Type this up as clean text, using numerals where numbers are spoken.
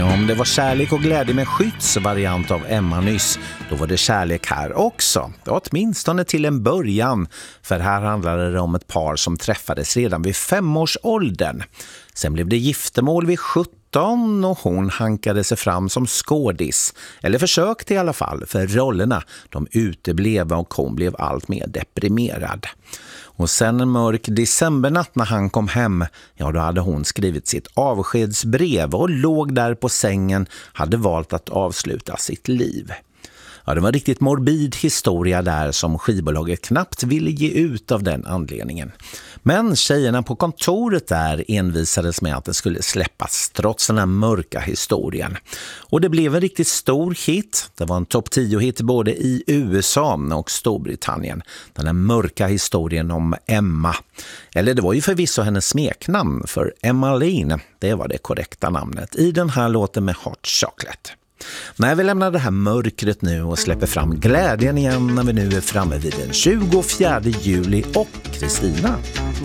Ja, om det var kärlek och glädje med Skytts variant av Emma nyss, då var det kärlek här också. Åtminstone till en början, för här handlade det om ett par som träffades redan vid 5-årsåldern. Sen blev det giftermål vid 17 och hon hankade sig fram som skådis. Eller försökte i alla fall, för rollerna de uteblev och hon blev allt mer deprimerad. Och sen en mörk decembernatt när han kom hem, ja då hade hon skrivit sitt avskedsbrev och låg där på sängen, hade valt att avsluta sitt liv. Ja, det var en riktigt morbid historia där som skivbolaget knappt ville ge ut av den anledningen. Men tjejerna på kontoret där envisades med att det skulle släppas trots den här mörka historien. Och det blev en riktigt stor hit. Det var en topp 10-hit både i USA och Storbritannien. Den här mörka historien om Emma. Eller det var ju förvisso hennes smeknamn, för Emma Lane, det var det korrekta namnet i den här låten med Hot Chocolate. När vi lämnar det här mörkret nu och släpper fram glädjen igen när vi nu är framme vid den 24 juli och Kristina.